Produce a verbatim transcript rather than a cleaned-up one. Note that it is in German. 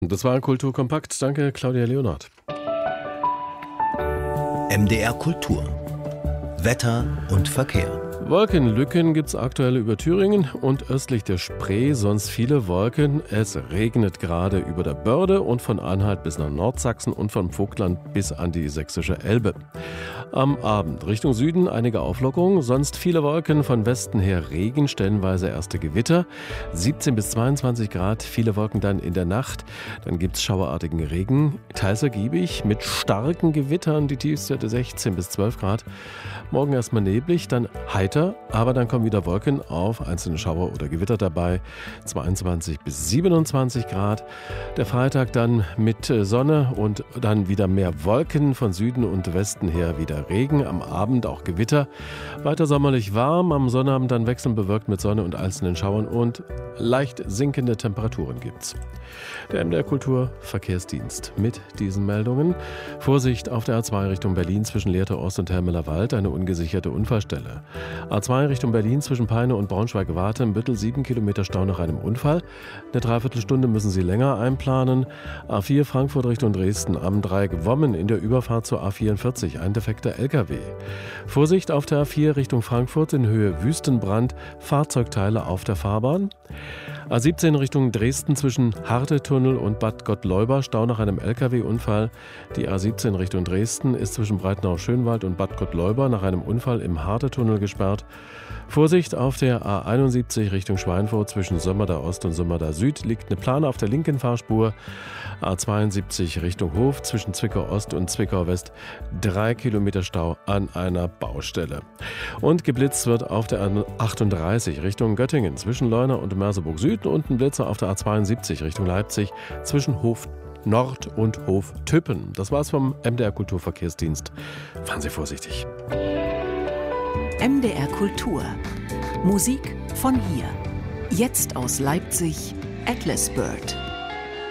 Das war Kulturkompakt. Danke, Claudia Leonhardt. M D R Kultur. Wetter und Verkehr. Wolkenlücken gibt es aktuell über Thüringen und östlich der Spree, sonst viele Wolken. Es regnet gerade über der Börde und von Anhalt bis nach Nordsachsen und von Vogtland bis an die sächsische Elbe. Am Abend Richtung Süden einige Auflockerungen, sonst viele Wolken, von Westen her Regen, stellenweise erste Gewitter. siebzehn bis zweiundzwanzig Grad, viele Wolken dann in der Nacht. Dann gibt es schauerartigen Regen, teils ergiebig mit starken Gewittern, die Tiefstwerte sechzehn bis zwölf Grad. Morgen erstmal neblig, dann heiter, aber dann kommen wieder Wolken auf, einzelne Schauer oder Gewitter dabei, zweiundzwanzig bis siebenundzwanzig Grad. Der Freitag dann mit Sonne und dann wieder mehr Wolken, von Süden und Westen her wieder Regen, am Abend auch Gewitter. Weiter sommerlich warm, am Sonnabend dann wechselnd bewölkt mit Sonne und einzelnen Schauern und leicht sinkende Temperaturen gibt's. Der M D R Kultur Verkehrsdienst mit diesen Meldungen. Vorsicht auf der A zwei Richtung Berlin zwischen Lehrte Ost und Helmeler Wald, eine ungesicherte Unfallstelle. A zwei Richtung Berlin zwischen Peine und Braunschweig-Warte im Büttel, sieben Kilometer Stau nach einem Unfall. Eine Dreiviertelstunde müssen Sie länger einplanen. A vier Frankfurt Richtung Dresden am Dreieck Wommen in der Überfahrt zur A vierundvierzig, ein defekter L K W. Vorsicht auf der A vier Richtung Frankfurt in Höhe Wüstenbrand, Fahrzeugteile auf der Fahrbahn. A siebzehn Richtung Dresden zwischen Hartetunnel und Bad Gottleuba, Stau nach einem L K W-Unfall. Die A siebzehn Richtung Dresden ist zwischen Breitenau-Schönwald und Bad Gottleuba nach einem Unfall im Hartetunnel gesperrt. Vorsicht auf der A einundsiebzig Richtung Schweinfurt zwischen Sömmerda Ost und Sömmerda Süd liegt eine Plane auf der linken Fahrspur. A zweiundsiebzig Richtung Hof zwischen Zwickau Ost und Zwickau West, drei Kilometer Stau an einer Baustelle. Und geblitzt wird auf der A achtunddreißig Richtung Göttingen zwischen Leuna und Merseburg Süd und ein Blitzer auf der A zweiundsiebzig Richtung Leipzig zwischen Hof Nord und Hof Tüppen. Das war's vom M D R Kulturverkehrsdienst. Fahren Sie vorsichtig. M D R Kultur. Musik von hier. Jetzt aus Leipzig, Atlas Bird.